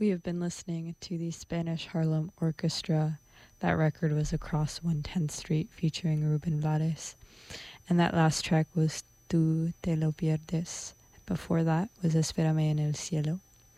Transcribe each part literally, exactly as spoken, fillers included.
We have been listening to the Spanish Harlem Orchestra. That record was Across one tenth Street featuring Ruben Blades. And that last track was Tú te lo pierdes. Before that was Espérame en el cielo.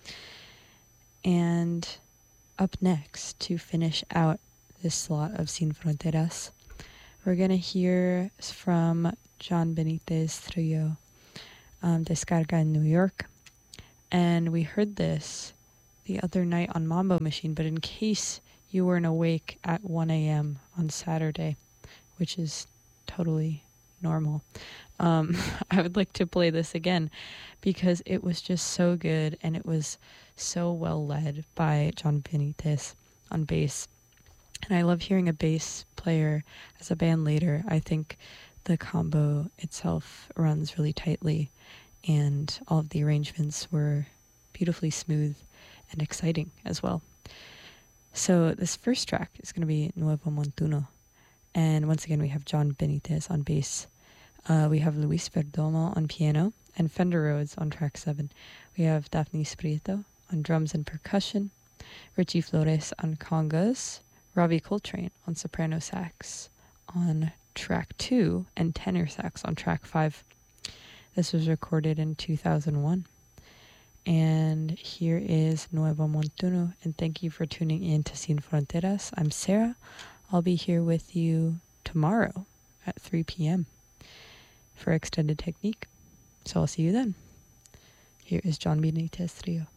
And up next, to finish out this slot of Sin Fronteras, we're going to hear from John Benitez Trio, um, Descarga in New York. And we heard this the other night on Mambo Machine, but in case you weren't awake at one a.m. on Saturday, which is totally normal, um, I would like to play this again because it was just so good and it was so well led by John Benitez on bass. And I love hearing a bass player as a band leader. I think the combo itself runs really tightly and all of the arrangements were beautifully smooth and exciting as well. So this first track is going to be Nuevo Montuno. And once again, we have John Benitez on bass. Uh, we have Luis Perdomo on piano and Fender Rhodes on track seven. We have Daphne Prieto on drums and percussion, Richie Flores on congas, Ravi Coltrane on soprano sax on track two, and tenor sax on track five. This was recorded in two thousand one. And here is Nuevo Montuno, and thank you for tuning in to Sin Fronteras. I'm Sarah. I'll be here with you tomorrow at three p.m. for Extended Technique. So I'll see you then. Here is John Benitez Trio.